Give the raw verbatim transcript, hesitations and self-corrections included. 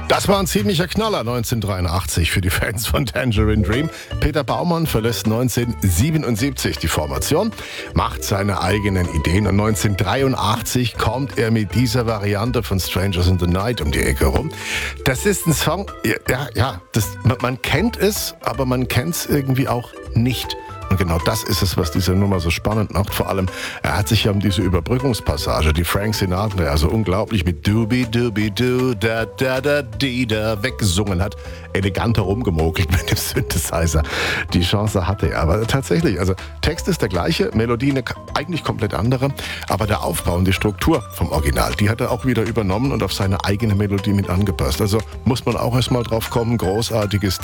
Das war ein ziemlicher Knaller neunzehnhundertdreiundachtzig für die Fans von Tangerine Dream. Peter Baumann verlässt neunzehnhundertsiebenundsiebzig die Formation, macht seine eigenen Ideen und neunzehnhundertdreiundachtzig kommt er mit dieser Variante von Strangers in the Night um die Ecke rum. Das ist ein Song, ja, ja, das, man, man kennt es, aber man kennt es irgendwie auch nicht. Und genau das ist es, was diese Nummer so spannend macht. Vor allem, er hat sich ja um diese Überbrückungspassage, die Frank Sinatra also unglaublich mit Doobie Doobie Doo da da da di da weggesungen hat, elegant herumgemogelt mit dem Synthesizer. Die Chance hatte er. Aber tatsächlich, also Text ist der gleiche, Melodie eine eigentlich komplett andere, aber der Aufbau und die Struktur vom Original, die hat er auch wieder übernommen und auf seine eigene Melodie mit angepasst. Also muss man auch erstmal drauf kommen, großartiges